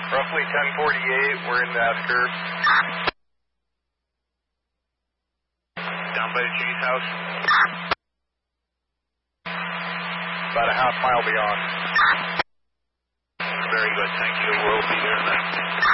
Roughly 10:48, we're in the outskirts. Down by the cheese house. About a half mile beyond. Very good, thank you. We'll be there then.